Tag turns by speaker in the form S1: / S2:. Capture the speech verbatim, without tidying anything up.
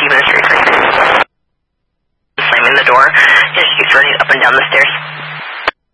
S1: administrator. Slamming the door. He just keeps running up and down the stairs.